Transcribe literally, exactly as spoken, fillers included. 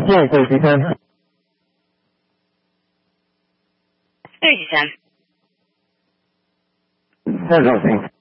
Yeah, so if you can. thirty-seven. That's all, thanks.